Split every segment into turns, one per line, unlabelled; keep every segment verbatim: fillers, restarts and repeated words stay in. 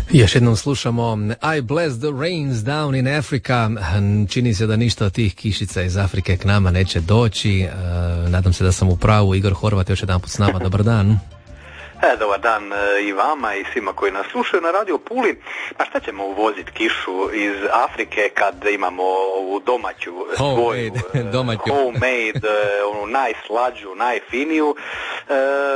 Još jednom slušamo I bless the rains down in Africa. Čini se da ništa od tih kišica iz Afrike k nama neće doći. Nadam se da sam u pravu. Igor Horvat još jedan put s nama. Dobar dan.
E, dobar dan e, i vama i svima koji nas slušaju na Radio Puli. Pa šta ćemo uvoziti kišu iz Afrike kad imamo ovu domaću svoju,
domaću.
homemade, onu najslađu, najfiniju. E,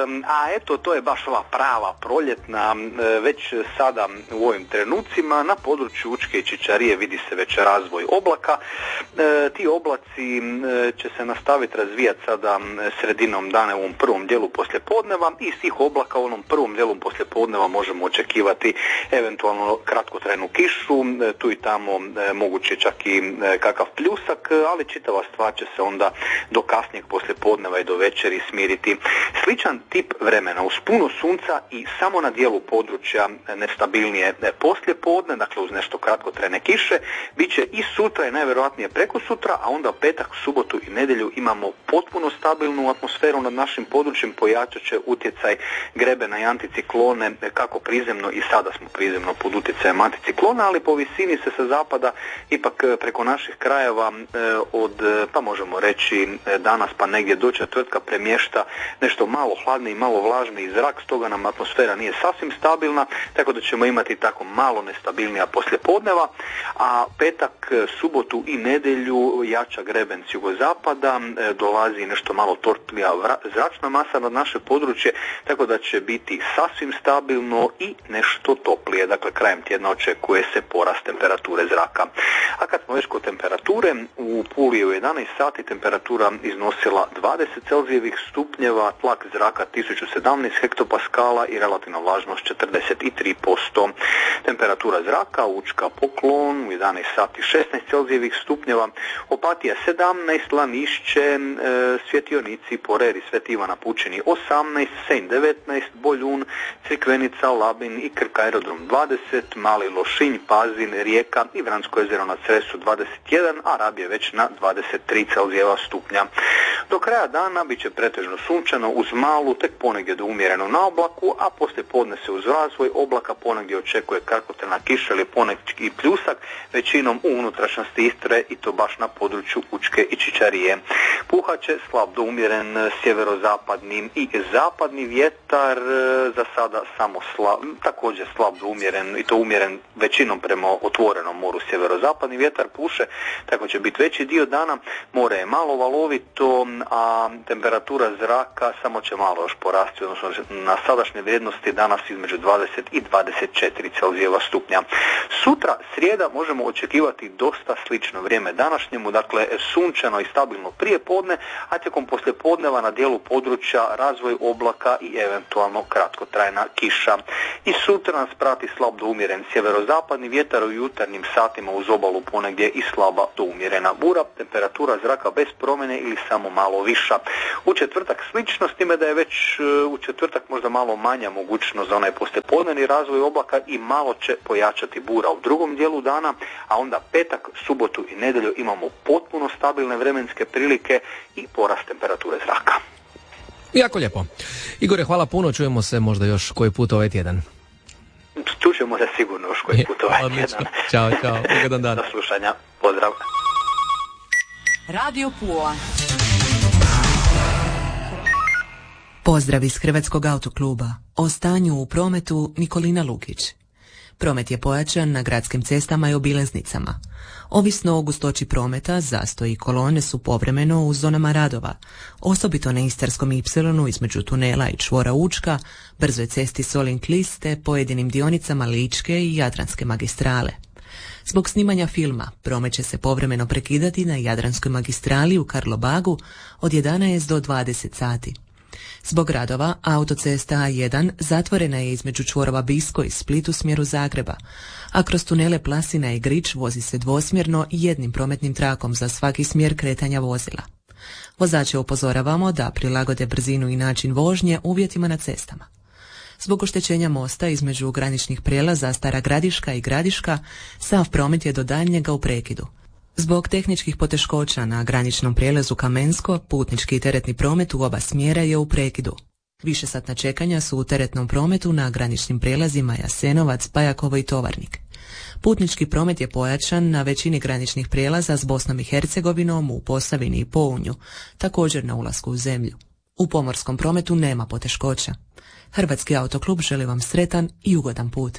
a eto, to je baš ova prava proljetna, e, već sada u ovim trenucima na području Učke i Čičarije vidi se već razvoj oblaka. E, ti oblaci e, će se nastaviti razvijati sada sredinom dana u ovom prvom dijelu poslijepodneva i svih oblaka u onom prvom dijelu poslijepodneva možemo očekivati eventualno kratkotrajnu kišu, tu i tamo e, moguće čak i e, kakav pljusak, ali čitava stvar će se onda do kasnijeg poslijepodneva i do večeri smiriti. Sličan tip vremena uz puno sunca i samo na dijelu područja nestabilnije poslijepodne, dakle uz nešto kratkotrajne kiše, bit će i sutra i najvjerojatnije preko sutra, a onda petak, subotu i nedjelju imamo potpuno stabilnu atmosferu nad našim područjem, pojačat će utjecaj grebena i anticiklone, kako prizemno i sada smo prizemno pod utjecajem anticiklona, ali po visini se sa zapada ipak preko naših krajeva od, pa možemo reći danas pa negdje do četvrtka premješta nešto malo hladni i malo vlažni zrak, stoga nam atmosfera nije sasvim stabilna, tako da ćemo imati tako malo nestabilnija poslijepodneva, a petak, subotu i nedjelju jača greben s jugozapada, dolazi nešto malo tortlija zračna masa nad naše područje, tako da će biti sasvim stabilno i nešto toplije. Dakle, krajem tjedna očekuje se porast temperature zraka. A kad smo već kod temperature, u Puli je u jedanaest sati temperatura iznosila dvadeset celzijevih stupnjeva, tlak zraka tisuću sedamnaest hektopaskala i relativna vlažnost četrdeset tri posto. Temperatura zraka, Učka Poklon u jedanaest sati šesnaest celzijevih stupnjeva, Opatija sedamnaest, Lanišće, e, Svjetionici, Porer i Sveti Ivana Pučini osamnaest, Senj devetnaest, Boljun, Crikvenica, Labin i Krk aerodrom dvadeset, Mali Lošinj, Pazin, Rijeka i Vransko jezero na Cresu dvadeset jedan, a Rab je već na dvadeset tri celzijeva stupnja. Do kraja dana bit će pretežno sunčano uz malu, tek ponegdje do umjereno na oblaku, a poslije podne se uz razvoj oblaka ponegdje očekuje kratkotrajna kiša ili ponekad i pljusak, većinom u unutrašnjosti Istre i to baš na području Učke i Čičarije. Puhaće slab do umjeren sjeverozapadni i zapadni vjetar, za sada samo slab, također slab do umjeren i to umjeren većinom prema otvorenom moru. Sjeverozapadni vjetar puše, tako će biti veći dio dana, more je malo valovito, a temperatura zraka samo će malo još porasti, odnosno na sadašnje vrijednosti danas između dvadeset i dvadeset četiri celzijeva stupnja. Sutra, srijeda, možemo očekivati dosta slično vrijeme današnjemu, dakle sunčano i stabilno prije podne, a tijekom poslijepodneva na dijelu područja razvoj oblaka i eventualno kratkotrajna kiša. I sutra nas prati slab do umjeren sjeverozapadni vjetar, u jutarnjim satima uz obalu ponegdje i slaba do umjerena bura, temperatura zraka bez promjene ili samo malo viša. U četvrtak slično, s time da je već u četvrtak možda malo manja mogućnost za onaj poslijepodnevni razvoj oblaka i malo će pojačati bura u drugom dijelu dana, a onda petak, subotu i nedjelju imamo potpuno stabilne vremenske prilike i porast temperature zraka.
Jako lijepo. Igore, hvala puno, čujemo se možda još koji put ovaj tjedan.
Čućemo se sigurno još koji put ovaj tjedan.
Ćao, čao, ugodan dan.
Do slušanja, pozdrav.
Radio Pula.
Pozdrav iz Hrvatskog autokluba. O stanju u prometu Nikolina Lukić. Promet je pojačan na gradskim cestama i obilaznicama. Ovisno o gustoći prometa, zastoji i kolone su povremeno u zonama radova, osobito na Istarskom ipsilonu između tunela i čvora Učka, brzoj cesti Solin-Klis te pojedinim dionicama Ličke i Jadranske magistrale. Zbog snimanja filma promet će se povremeno prekidati na Jadranskoj magistrali u Karlobagu od jedanaest do dvadeset sati. Zbog radova, autocesta A jedan zatvorena je između čvorova Bisko i Split u smjeru Zagreba, a kroz tunele Plasina i Grič vozi se dvosmjerno i jednim prometnim trakom za svaki smjer kretanja vozila. Vozače upozoravamo da prilagode brzinu i način vožnje uvjetima na cestama. Zbog oštećenja mosta između graničnih prijelaza Stara Gradiška i Gradiška, sav promet je do daljnjega u prekidu. Zbog tehničkih poteškoća na graničnom prijelazu Kamensko, putnički i teretni promet u oba smjera je u prekidu. Višesatna čekanja su u teretnom prometu na graničnim prijelazima Jasenovac, Pajakovo i Tovarnik. Putnički promet je pojačan na većini graničnih prijelaza s Bosnom i Hercegovinom, u Posavini i Pounju, također na ulasku u zemlju. U pomorskom prometu nema poteškoća. Hrvatski autoklub želi vam sretan i ugodan put.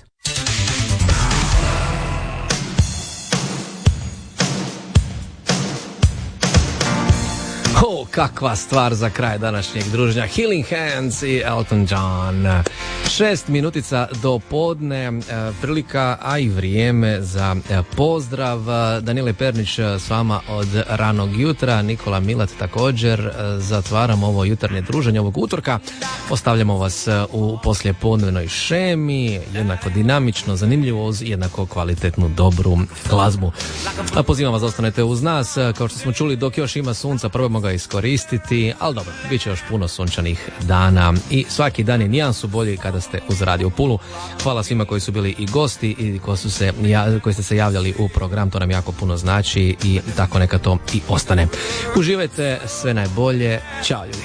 O, kakva stvar za kraj današnjeg druženja. Healing Hands i Elton John. Šest minutica do podne, prilika, a i vrijeme za pozdrav. Danile Pernić s vama od ranog jutra, Nikola Milat također. Zatvaramo ovo jutarnje druženje ovog utorka. Ostavljamo vas u poslijepodnevnoj šemi, jednako dinamično, zanimljivo, uz jednako kvalitetnu, dobru glazbu. Pozivam vas da ostanete uz nas, kao što smo čuli, dok još ima sunca, probamo ga iskoristiti, ali dobro, bit će još puno sunčanih dana i svaki dan je nijansu bolji kada ste uz Radio Pulu. Hvala svima koji su bili i gosti i koji, su se, koji ste se javljali u program, to nam jako puno znači i tako neka to i ostane. Uživajte, sve najbolje, ćao ljudi.